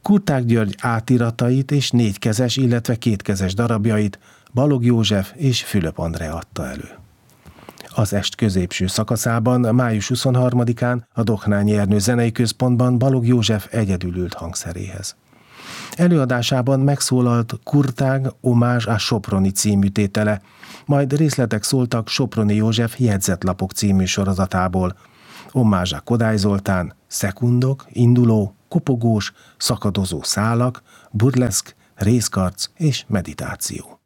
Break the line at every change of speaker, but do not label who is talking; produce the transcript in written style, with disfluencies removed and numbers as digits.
Kurtág György átiratait és 4-kezes, illetve 2-kezes darabjait Balogh József és Fülöp Andrea adta elő. Az est középső szakaszában, május 23-án a Doknányi Ernő Zenei Központban Balogh József egyedül ült hangszeréhez. Előadásában megszólalt Kurtág Omázs a Soproni című tétele, majd részletek szóltak Soproni József Jegyzetlapok című sorozatából, Omázs a Kodály Zoltán, szekundok, induló, kopogós, szakadozó szálak, burleszk, részkarc és meditáció.